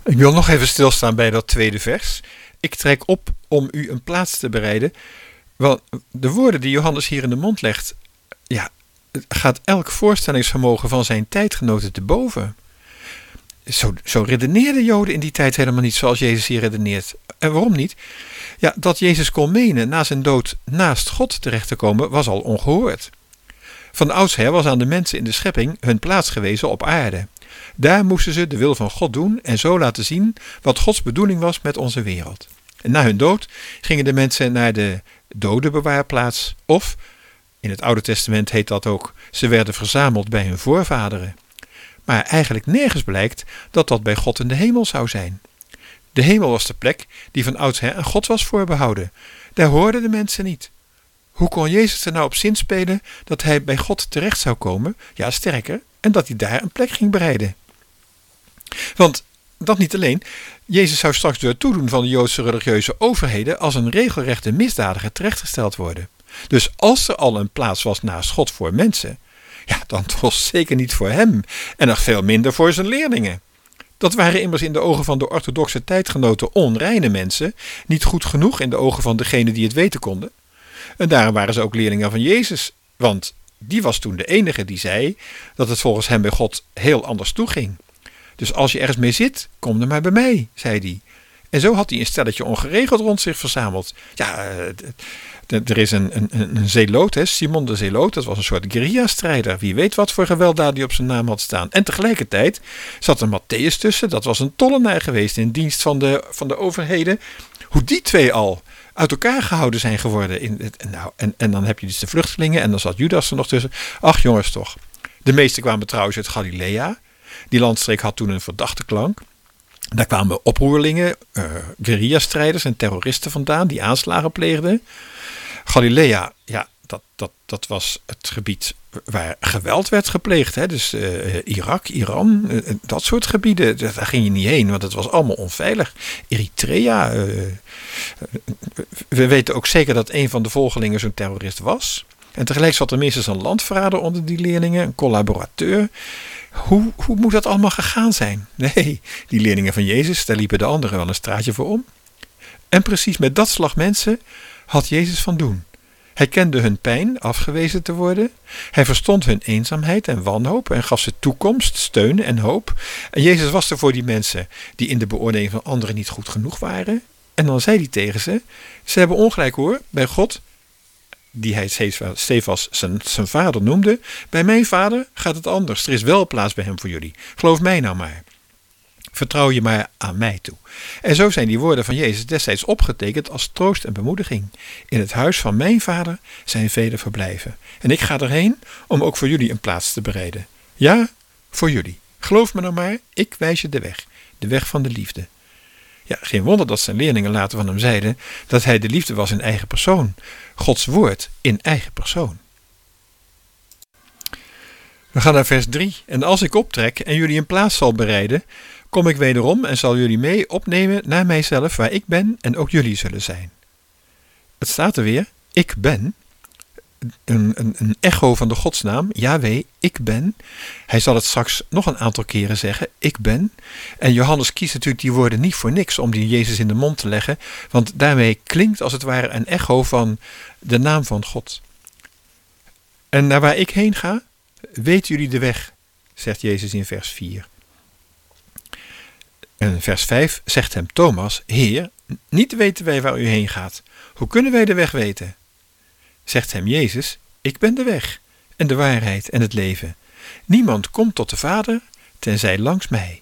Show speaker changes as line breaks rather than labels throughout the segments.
Ik wil nog even stilstaan bij dat tweede vers. Ik trek op om u een plaats te bereiden. Wel, de woorden die Johannes hier in de mond legt, ja, het gaat elk voorstellingsvermogen van zijn tijdgenoten te boven. Zo redeneerden Joden in die tijd helemaal niet zoals Jezus hier redeneert. En waarom niet? Ja, dat Jezus kon menen na zijn dood naast God terecht te komen, was al ongehoord. Van oudsher was aan de mensen in de schepping hun plaats gewezen op aarde. Daar moesten ze de wil van God doen en zo laten zien wat Gods bedoeling was met onze wereld. En na hun dood gingen de mensen naar de dodenbewaarplaats of, in het Oude Testament heet dat ook, ze werden verzameld bij hun voorvaderen. Maar eigenlijk nergens blijkt dat dat bij God in de hemel zou zijn. De hemel was de plek die van oudsher aan God was voorbehouden. Daar hoorden de mensen niet. Hoe kon Jezus er nou op zinspelen dat hij bij God terecht zou komen? Ja, sterker, en dat hij daar een plek ging bereiden. Want dat niet alleen, Jezus zou straks door het toedoen van de Joodse religieuze overheden als een regelrechte misdadiger terechtgesteld worden. Dus als er al een plaats was naast God voor mensen, ja, dan was zeker niet voor hem en nog veel minder voor zijn leerlingen. Dat waren immers in de ogen van de orthodoxe tijdgenoten onreine mensen, niet goed genoeg in de ogen van degenen die het weten konden. En daarom waren ze ook leerlingen van Jezus, want die was toen de enige die zei dat het volgens hem bij God heel anders toeging. Dus als je ergens mee zit, kom dan maar bij mij, zei hij. En zo had hij een stelletje ongeregeld rond zich verzameld. Ja, er is een zeeloot, Simon de Zeeloot, dat was een soort guerrilla-strijder. Wie weet wat voor gewelddaad die op zijn naam had staan. En tegelijkertijd zat er Matthäus tussen, dat was een tollenaar geweest in dienst van de overheden. Hoe die twee al uit elkaar gehouden zijn geworden. En dan heb je dus de vluchtelingen en dan zat Judas er nog tussen. Ach jongens toch. De meesten kwamen trouwens uit Galilea. Die landstreek had toen een verdachte klank. Daar kwamen oproerlingen, guerrilla-strijders en terroristen vandaan die aanslagen pleegden. Galilea, ja, dat was het gebied waar geweld werd gepleegd. Dus Irak, Iran, dat soort gebieden. Daar ging je niet heen, want het was allemaal onveilig. Eritrea. We weten ook zeker dat een van de volgelingen zo'n terrorist was. En tegelijk zat er minstens een landverrader onder die leerlingen, een collaborateur. Hoe moet dat allemaal gegaan zijn? Nee, die leerlingen van Jezus, daar liepen de anderen wel een straatje voor om. En precies met dat slag mensen had Jezus van doen. Hij kende hun pijn afgewezen te worden. Hij verstond hun eenzaamheid en wanhoop en gaf ze toekomst, steun en hoop. En Jezus was er voor die mensen die in de beoordeling van anderen niet goed genoeg waren. En dan zei hij tegen ze, ze hebben ongelijk hoor, bij God, die hij Stefas zijn vader noemde. Bij mijn vader gaat het anders. Er is wel plaats bij hem voor jullie. Geloof mij nou maar. Vertrouw je maar aan mij toe. En zo zijn die woorden van Jezus destijds opgetekend als troost en bemoediging. In het huis van mijn vader zijn vele verblijven. En ik ga erheen om ook voor jullie een plaats te bereiden. Ja, voor jullie. Geloof me nou maar, ik wijs je de weg. De weg van de liefde. Ja, geen wonder dat zijn leerlingen later van hem zeiden dat hij de liefde was in eigen persoon. Gods woord in eigen persoon. We gaan naar vers 3. En als ik optrek en jullie een plaats zal bereiden, kom ik wederom en zal jullie mee opnemen naar mijzelf waar ik ben en ook jullie zullen zijn. Het staat er weer, ik ben. Een echo van de godsnaam, Yahweh, ik ben. Hij zal het straks nog een aantal keren zeggen, ik ben. En Johannes kiest natuurlijk die woorden niet voor niks om die Jezus in de mond te leggen, want daarmee klinkt als het ware een echo van de naam van God. En naar waar ik heen ga, weten jullie de weg, zegt Jezus in vers 4. En vers 5 zegt hem Thomas, Heer, niet weten wij waar u heen gaat. Hoe kunnen wij de weg weten? Zegt hem Jezus, ik ben de weg en de waarheid en het leven. Niemand komt tot de Vader, tenzij langs mij.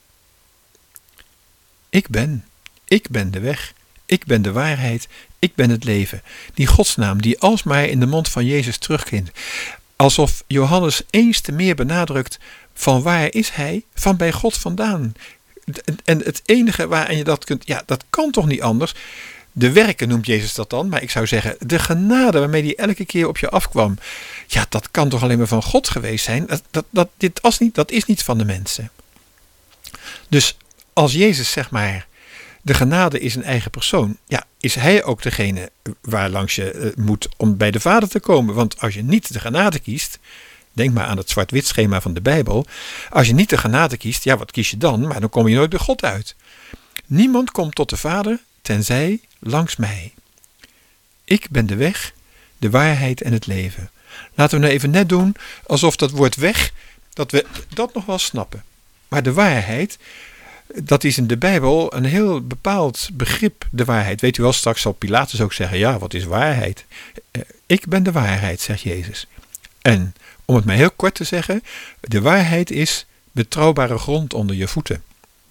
Ik ben de weg, ik ben de waarheid, ik ben het leven. Die godsnaam die alsmaar in de mond van Jezus terugklinkt. Alsof Johannes eens te meer benadrukt, van waar is hij? Van bij God vandaan. En het enige waarin je dat kunt, ja, dat kan toch niet anders. De werken noemt Jezus dat dan, maar ik zou zeggen, de genade waarmee hij elke keer op je afkwam. Ja, dat kan toch alleen maar van God geweest zijn. Dat is niet van de mensen. Dus als Jezus, zeg maar, de genade is een eigen persoon, ja, is hij ook degene waar langs je moet om bij de Vader te komen. Want als je niet de genade kiest, Denk maar aan het zwart-wit schema van de Bijbel. Als je niet de genade kiest, ja, wat kies je dan? Maar dan kom je nooit bij God uit. Niemand komt tot de Vader tenzij langs mij. Ik ben de weg, de waarheid en het leven. Laten we nou even net doen alsof dat woord weg, dat we dat nog wel snappen. Maar de waarheid, dat is in de Bijbel een heel bepaald begrip, de waarheid. Weet u wel, straks zal Pilatus ook zeggen, ja, wat is waarheid? Ik ben de waarheid, zegt Jezus. En om het maar heel kort te zeggen, de waarheid is betrouwbare grond onder je voeten.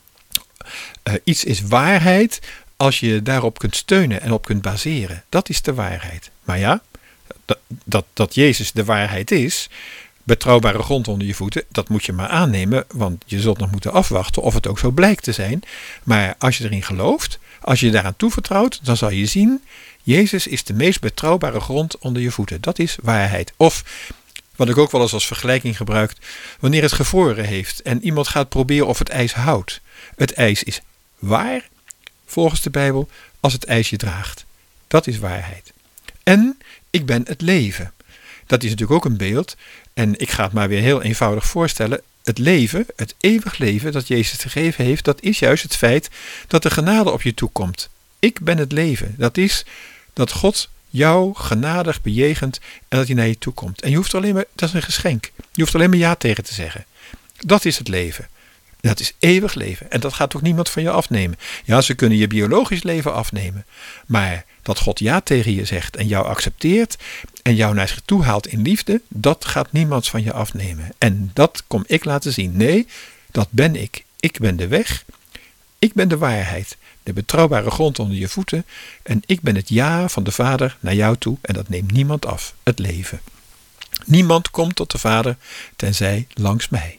Iets is waarheid als je daarop kunt steunen en op kunt baseren. Dat is de waarheid. Maar ja, dat Jezus de waarheid is, betrouwbare grond onder je voeten, dat moet je maar aannemen, want je zult nog moeten afwachten of het ook zo blijkt te zijn. Maar als je erin gelooft, als je daaraan toevertrouwt, dan zal je zien, Jezus is de meest betrouwbare grond onder je voeten. Dat is waarheid. Of, wat ik ook wel eens als vergelijking gebruik, wanneer het gevroren heeft en iemand gaat proberen of het ijs houdt. Het ijs is waar, volgens de Bijbel, als het ijs je draagt. Dat is waarheid. En ik ben het leven. Dat is natuurlijk ook een beeld. En ik ga het maar weer heel eenvoudig voorstellen. Het leven, het eeuwig leven dat Jezus gegeven heeft, dat is juist het feit dat de genade op je toekomt. Ik ben het leven. Dat is dat God jou genadig bejegent en dat hij naar je toe komt. En je hoeft alleen maar, dat is een geschenk. Je hoeft alleen maar ja tegen te zeggen. Dat is het leven. Dat is eeuwig leven. En dat gaat toch niemand van je afnemen. Ja, ze kunnen je biologisch leven afnemen. Maar dat God ja tegen je zegt en jou accepteert en jou naar zich toe haalt in liefde, dat gaat niemand van je afnemen. En dat kom ik laten zien. Nee, dat ben ik. Ik ben de weg. Ik ben de waarheid. De betrouwbare grond onder je voeten. En ik ben het ja van de Vader naar jou toe. En dat neemt niemand af. Het leven. Niemand komt tot de Vader tenzij langs mij.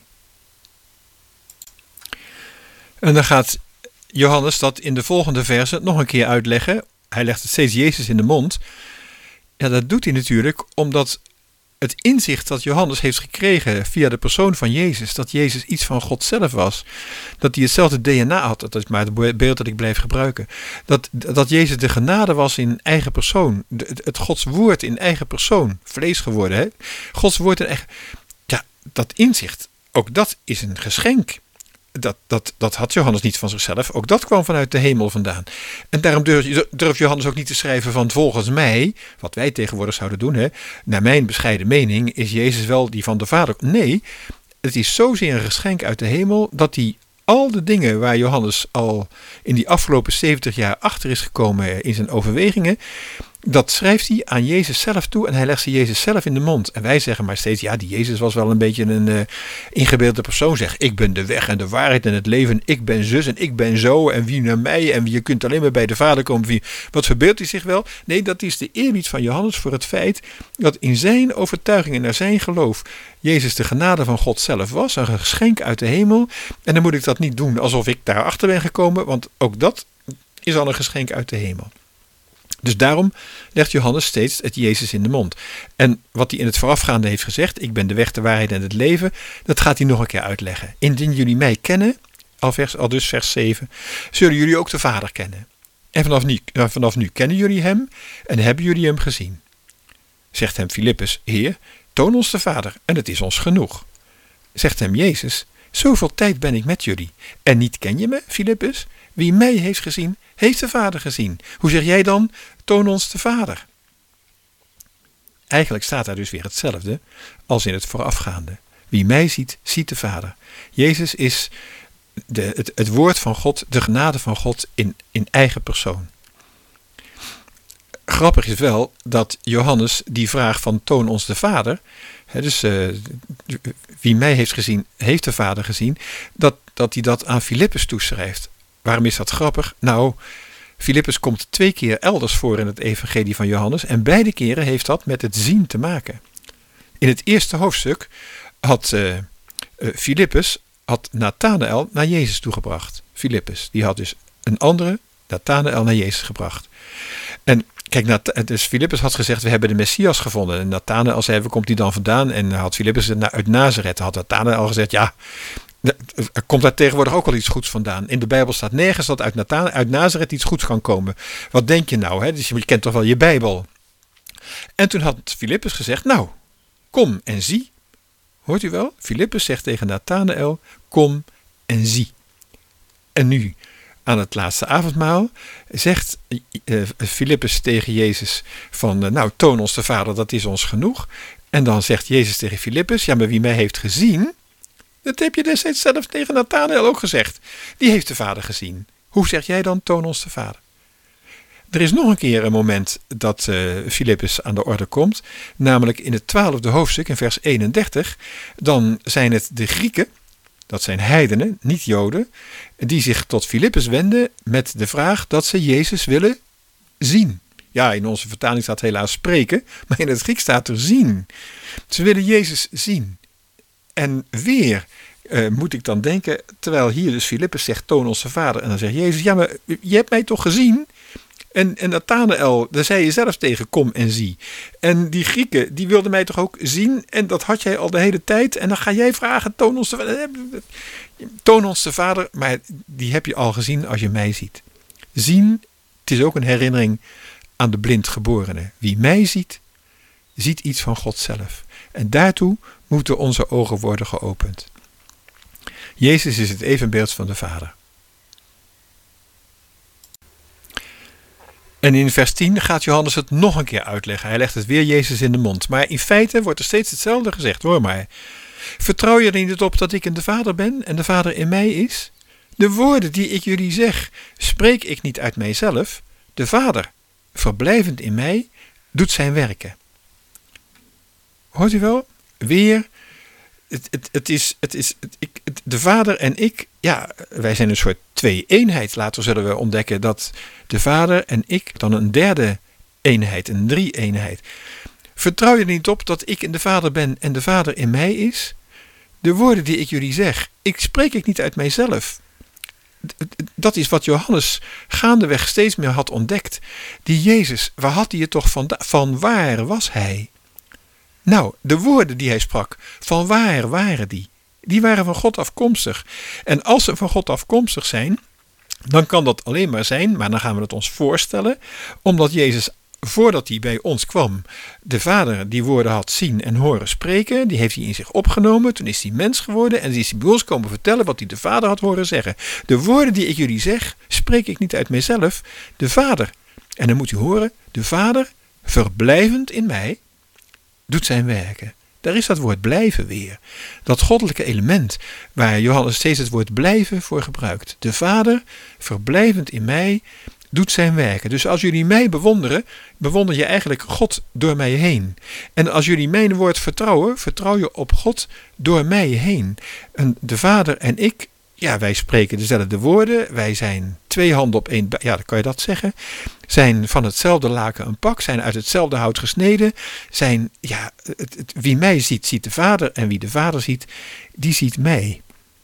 En dan gaat Johannes dat in de volgende versen nog een keer uitleggen. Hij legt het steeds Jezus in de mond. Ja, dat doet hij natuurlijk omdat het inzicht dat Johannes heeft gekregen via de persoon van Jezus, dat Jezus iets van God zelf was, dat hij hetzelfde DNA had, dat is maar het beeld dat ik blijf gebruiken, dat Jezus de genade was in eigen persoon, het Gods woord in eigen persoon, vlees geworden. Hè? Gods woord in eigen... Ja, dat inzicht, ook dat is een geschenk. Dat had Johannes niet van zichzelf. Ook dat kwam vanuit de hemel vandaan. En daarom durft Johannes ook niet te schrijven van volgens mij, wat wij tegenwoordig zouden doen, hè, naar mijn bescheiden mening is Jezus wel die van de Vader. Nee, het is zozeer een geschenk uit de hemel dat hij al de dingen waar Johannes al in die afgelopen 70 jaar achter is gekomen in zijn overwegingen, dat schrijft hij aan Jezus zelf toe en hij legt ze Jezus zelf in de mond. En wij zeggen maar steeds, ja, die Jezus was wel een beetje een ingebeelde persoon. Zeg, ik ben de weg en de waarheid en het leven. Ik ben zus en ik ben zo en wie naar mij en je kunt alleen maar bij de Vader komen. Wat verbeeldt hij zich wel? Nee, dat is de eerbied van Johannes voor het feit dat in zijn overtuiging en naar zijn geloof Jezus de genade van God zelf was. Een geschenk uit de hemel. En dan moet ik dat niet doen alsof ik daarachter ben gekomen, want ook dat is al een geschenk uit de hemel. Dus daarom legt Johannes steeds het Jezus in de mond. En wat hij in het voorafgaande heeft gezegd, ik ben de weg, de waarheid en het leven, dat gaat hij nog een keer uitleggen. Indien jullie mij kennen, al dus vers 7, zullen jullie ook de Vader kennen. En vanaf nu kennen jullie hem en hebben jullie hem gezien. Zegt hem Filippus, Heer, toon ons de Vader en het is ons genoeg. Zegt hem Jezus, zoveel tijd ben ik met jullie en niet ken je me, Filippus? Wie mij heeft gezien, heeft de Vader gezien. Hoe zeg jij dan, toon ons de Vader? Eigenlijk staat daar dus weer hetzelfde als in het voorafgaande. Wie mij ziet, ziet de Vader. Jezus is het woord van God, de genade van God in eigen persoon. Grappig is wel dat Johannes die vraag van toon ons de Vader, wie mij heeft gezien, heeft de Vader gezien, dat hij dat aan Filippus toeschrijft. Waarom is dat grappig? Nou, Filippus komt 2 keer elders voor in het evangelie van Johannes en beide keren heeft dat met het zien te maken. In het eerste hoofdstuk had Filippus Nathanael naar Jezus toegebracht. Filippus, die had dus een andere Nathanael naar Jezus gebracht. En kijk, dus Filippus had gezegd, we hebben de Messias gevonden. En Nathanael zei, waar komt hij dan vandaan? En had Filippus uit Nazareth. Had Nathanael gezegd, ja, er komt daar tegenwoordig ook al iets goeds vandaan. In de Bijbel staat nergens dat uit Nazareth iets goeds kan komen. Wat denk je nou? Hè? Dus je kent toch wel je Bijbel. En toen had Filippus gezegd, nou, kom en zie. Hoort u wel? Filippus zegt tegen Nathanaël, kom en zie. En nu, aan het laatste avondmaal, zegt Filippus tegen Jezus van, toon ons de Vader, dat is ons genoeg. En dan zegt Jezus tegen Filippus, ja, maar wie mij heeft gezien, dat heb je destijds zelf tegen Nathanaël ook gezegd. Die heeft de Vader gezien. Hoe zeg jij dan, toon ons de Vader? Er is nog een keer een moment dat Filippus aan de orde komt, namelijk in het 12e hoofdstuk, in vers 31. Dan zijn het de Grieken, dat zijn heidenen, niet Joden, die zich tot Filippus wenden met de vraag dat ze Jezus willen zien. Ja, in onze vertaling staat helaas spreken, maar in het Grieks staat er zien. Ze willen Jezus zien. En weer moet ik dan denken, terwijl hier dus Filippus zegt, toon ons de Vader. En dan zegt Jezus, ja, maar je hebt mij toch gezien? En Nathanaël, daar zei je zelf tegen, kom en zie. En die Grieken, die wilden mij toch ook zien? En dat had jij al de hele tijd. En dan ga jij vragen, toon ons de Vader. Toon ons de Vader, maar die heb je al gezien als je mij ziet. Zien, het is ook een herinnering aan de blindgeborene. Wie mij ziet, ziet iets van God zelf. En daartoe moeten onze ogen worden geopend. Jezus is het evenbeeld van de Vader. En in vers 10 gaat Johannes het nog een keer uitleggen. Hij legt het weer Jezus in de mond. Maar in feite wordt er steeds hetzelfde gezegd. Hoor maar. Vertrouw je er niet op dat ik in de Vader ben en de Vader in mij is? De woorden die ik jullie zeg, spreek ik niet uit mijzelf. De Vader, verblijvend in mij, doet zijn werken. Hoort u wel? Weer. De Vader en ik, ja, wij zijn een soort twee-eenheid. Later zullen we ontdekken dat de Vader en ik dan een derde eenheid, een drie-eenheid. Vertrouw je er niet op dat ik in de Vader ben en de Vader in mij is? De woorden die ik jullie zeg, spreek ik niet uit mijzelf. Dat is wat Johannes gaandeweg steeds meer had ontdekt. Die Jezus, waar had hij het toch van waar was hij? Nou, de woorden die hij sprak, van waar waren die? Die waren van God afkomstig. En als ze van God afkomstig zijn, dan kan dat alleen maar zijn, maar dan gaan we het ons voorstellen, omdat Jezus, voordat hij bij ons kwam, de Vader die woorden had zien en horen spreken, die heeft hij in zich opgenomen, toen is hij mens geworden en is hij bij ons komen vertellen wat hij de Vader had horen zeggen. De woorden die ik jullie zeg, spreek ik niet uit mijzelf, de Vader. En dan moet u horen, de Vader, verblijvend in mij, doet zijn werken. Daar is dat woord blijven weer. Dat goddelijke element waar Johannes steeds het woord blijven voor gebruikt. De Vader, verblijvend in mij, doet zijn werken. Dus als jullie mij bewonderen, bewonder je eigenlijk God door mij heen. En als jullie mijn woord vertrouwen, vertrouw je op God door mij heen. En de Vader en ik, ja, wij spreken dezelfde woorden. Wij zijn twee handen op één, ja, dan kan je dat zeggen. Zijn van hetzelfde laken een pak, zijn uit hetzelfde hout gesneden. Zijn, ja, wie mij ziet, ziet de Vader. En wie de Vader ziet, die ziet mij.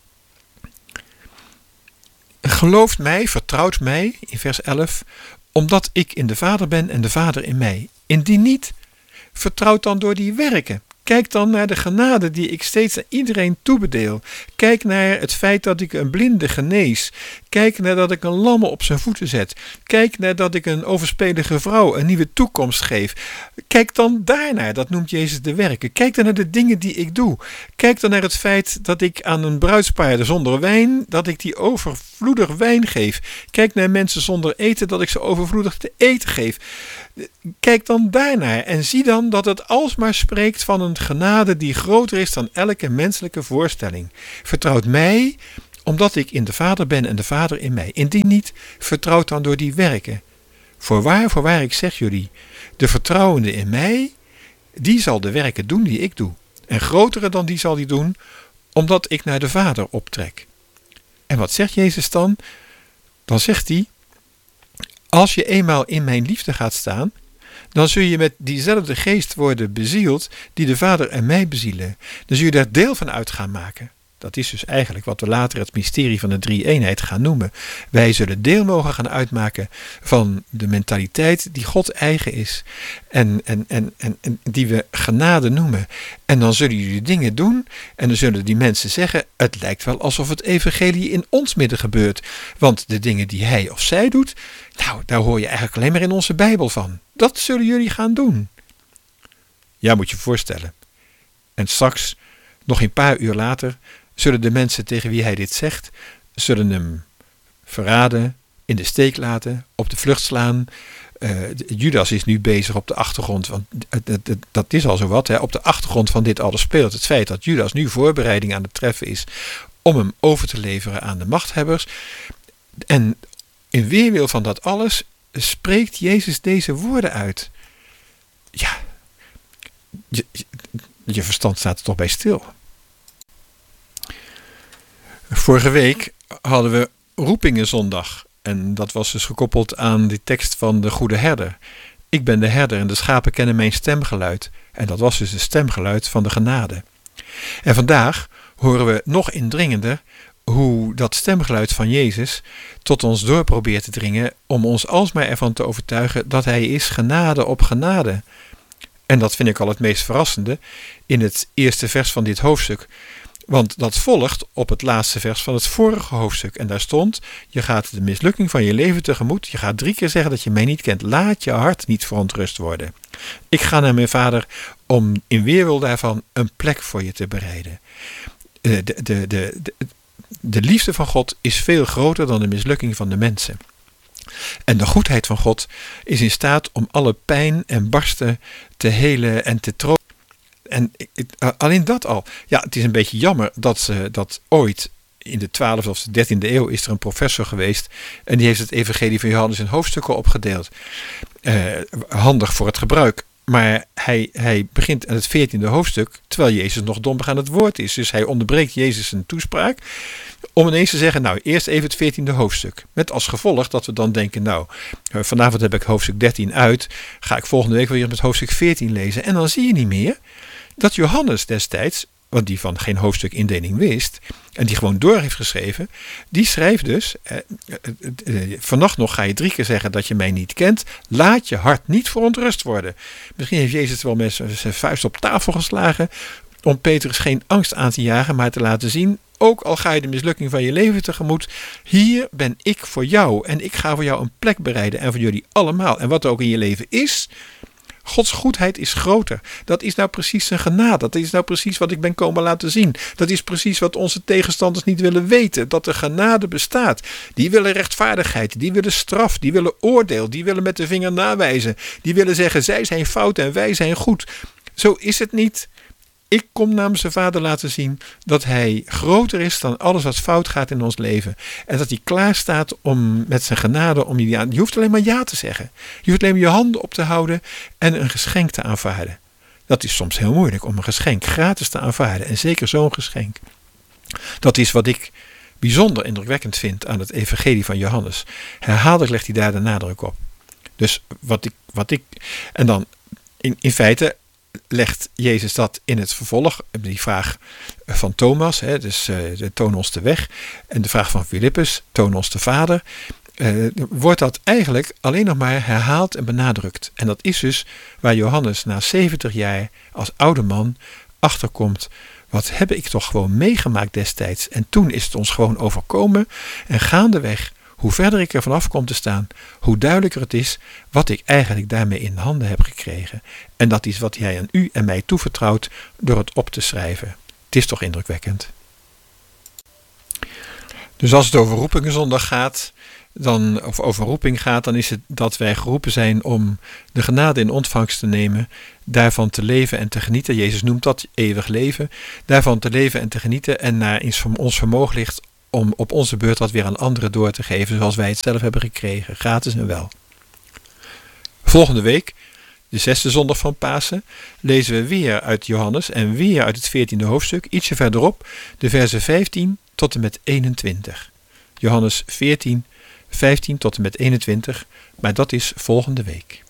Gelooft mij, vertrouwt mij, in vers 11, omdat ik in de Vader ben en de Vader in mij. Indien niet, vertrouwt dan door die werken. Kijk dan naar de genade die ik steeds aan iedereen toebedeel. Kijk naar het feit dat ik een blinde genees. Kijk naar dat ik een lamme op zijn voeten zet. Kijk naar dat ik een overspelige vrouw een nieuwe toekomst geef. Kijk dan daarnaar, dat noemt Jezus de werken. Kijk dan naar de dingen die ik doe. Kijk dan naar het feit dat ik aan een bruidspaar zonder wijn, dat ik die overvloedig wijn geef. Kijk naar mensen zonder eten, dat ik ze overvloedig te eten geef. Kijk dan daarnaar en zie dan dat het alsmaar spreekt van een genade die groter is dan elke menselijke voorstelling. Vertrouwt mij, omdat ik in de Vader ben en de Vader in mij. Indien niet, vertrouwt dan door die werken. Voorwaar, ik zeg jullie, de vertrouwende in mij, die zal de werken doen die ik doe. En grotere dan die zal die doen, omdat ik naar de Vader optrek. En wat zegt Jezus dan? Dan zegt hij, als je eenmaal in mijn liefde gaat staan, dan zul je met diezelfde geest worden bezield die de Vader en mij bezielen. Dan zul je daar deel van uit gaan maken. Dat is dus eigenlijk wat we later het mysterie van de drie-eenheid gaan noemen. Wij zullen deel mogen gaan uitmaken van de mentaliteit die God eigen is. En die we genade noemen. En dan zullen jullie dingen doen. En dan zullen die mensen zeggen, het lijkt wel alsof het evangelie in ons midden gebeurt. Want de dingen die hij of zij doet, nou, daar hoor je eigenlijk alleen maar in onze Bijbel van. Dat zullen jullie gaan doen. Ja, moet je je voorstellen. En straks, Nog een paar uur later zullen de mensen tegen wie hij dit zegt, zullen hem verraden, in de steek laten, op de vlucht slaan. Judas is nu bezig op de achtergrond, want dat is al zo wat. Hè? Op de achtergrond van dit alles speelt het feit dat Judas nu voorbereiding aan het treffen is om hem over te leveren aan de machthebbers. En in weerwil van dat alles spreekt Jezus deze woorden uit. Ja, je verstand staat er toch bij stil. Vorige week hadden we Roepingenzondag. En dat was dus gekoppeld aan die tekst van de goede herder. Ik ben de herder en de schapen kennen mijn stemgeluid. En dat was dus het stemgeluid van de genade. En vandaag horen we nog indringender hoe dat stemgeluid van Jezus tot ons door probeert te dringen om ons alsmaar ervan te overtuigen dat hij is genade op genade. En dat vind ik al het meest verrassende in het eerste vers van dit hoofdstuk. Want dat volgt op het laatste vers van het vorige hoofdstuk. En daar stond, je gaat de mislukking van je leven tegemoet. Je gaat 3 keer zeggen dat je mij niet kent. Laat je hart niet verontrust worden. Ik ga naar mijn vader om in weerwil daarvan een plek voor je te bereiden. De liefde van God is veel groter dan de mislukking van de mensen. En de goedheid van God is in staat om alle pijn en barsten te helen en te troosten. En alleen dat al. Ja, het is een beetje jammer dat ooit in de 12e of de 13e eeuw is er een professor geweest. En die heeft het evangelie van Johannes in hoofdstukken opgedeeld. Handig voor het gebruik. Maar hij begint aan het 14e hoofdstuk, terwijl Jezus nog dompig aan het woord is. Dus hij onderbreekt Jezus zijn toespraak om ineens te zeggen, nou, eerst even het 14e hoofdstuk. Met als gevolg dat we dan denken, nou, vanavond heb ik hoofdstuk 13 uit, ga ik volgende week weer met hoofdstuk 14 lezen. En dan zie je niet meer dat Johannes destijds, want die van geen hoofdstukindeling wist, en die gewoon door heeft geschreven, die schrijft dus, vannacht nog ga je 3 keer zeggen dat je mij niet kent, laat je hart niet verontrust worden. Misschien heeft Jezus wel met zijn vuist op tafel geslagen, om Petrus geen angst aan te jagen, maar te laten zien, ook al ga je de mislukking van je leven tegemoet, hier ben ik voor jou en ik ga voor jou een plek bereiden en voor jullie allemaal. En wat er ook in je leven is, Gods goedheid is groter. Dat is nou precies zijn genade. Dat is nou precies wat ik ben komen laten zien. Dat is precies wat onze tegenstanders niet willen weten. Dat de genade bestaat. Die willen rechtvaardigheid. Die willen straf. Die willen oordeel. Die willen met de vinger nawijzen. Die willen zeggen, zij zijn fout en wij zijn goed. Zo is het niet. Ik kom namens de Vader laten zien dat hij groter is dan alles wat fout gaat in ons leven. En dat hij klaar staat om met zijn genade om je aan. Je hoeft alleen maar ja te zeggen. Je hoeft alleen maar je handen op te houden en een geschenk te aanvaarden. Dat is soms heel moeilijk om een geschenk gratis te aanvaarden. En zeker zo'n geschenk. Dat is wat ik bijzonder indrukwekkend vind aan het evangelie van Johannes. Herhaaldelijk legt hij daar de nadruk op. Dus en dan in feite legt Jezus dat in het vervolg, die vraag van Thomas, dus toon ons de weg, en de vraag van Filippus, toon ons de Vader, wordt dat eigenlijk alleen nog maar herhaald en benadrukt. En dat is dus waar Johannes na 70 jaar als oude man achterkomt, wat heb ik toch gewoon meegemaakt destijds. En toen is het ons gewoon overkomen en gaandeweg, hoe verder ik er vanaf kom te staan, hoe duidelijker het is wat ik eigenlijk daarmee in handen heb gekregen. En dat is wat hij aan u en mij toevertrouwt door het op te schrijven. Het is toch indrukwekkend. Dus als het over Roepingenzondag gaat, of over roeping gaat, dan is het dat wij geroepen zijn om de genade in ontvangst te nemen, daarvan te leven en te genieten. Jezus noemt dat eeuwig leven. Daarvan te leven en te genieten en naar ons vermogen ligt om op onze beurt dat weer aan anderen door te geven, zoals wij het zelf hebben gekregen, gratis en wel. Volgende week, de 6e zondag van Pasen, lezen we weer uit Johannes en weer uit het 14e hoofdstuk, ietsje verderop, de versen 15 tot en met 21. Johannes 14, 15 tot en met 21, maar dat is volgende week.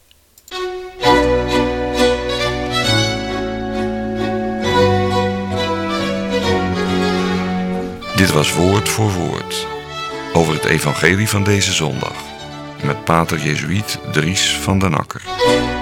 Dit was Woord voor Woord, over het evangelie van deze zondag, met pater Jezuïet Dries van den Akker.